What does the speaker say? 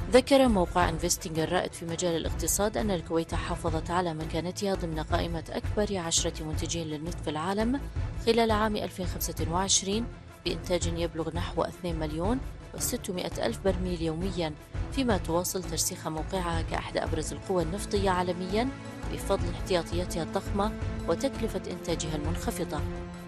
ذكر موقع انفستينج الرائد في مجال الاقتصاد أن الكويت حافظت على مكانتها ضمن قائمة أكبر 10 منتجين للنفط في العالم خلال عام 2025 بإنتاج يبلغ نحو 2 مليون و600 ألف برميل يوميا، فيما تواصل ترسيخ موقعها كأحد أبرز القوى النفطية عالميا بفضل احتياطياتها الضخمة وتكلفة إنتاجها المنخفضة.